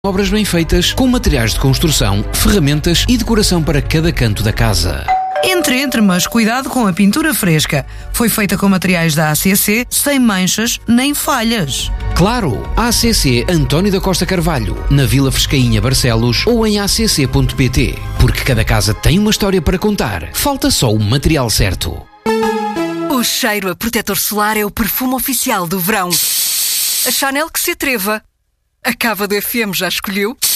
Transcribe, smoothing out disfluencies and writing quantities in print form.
Obras bem feitas, com materiais de construção, ferramentas e decoração para cada canto da casa. Entre, mas cuidado com a pintura fresca. Foi feita com materiais da ACC, sem manchas nem falhas. Claro, ACC António da Costa Carvalho, na Vila Frescainha, Barcelos, ou em acc.pt. Porque cada casa tem uma história para contar. Falta só o material certo. O cheiro a protetor solar é o perfume oficial do verão. A Chanel que se atreva. A Cava do FM já escolheu?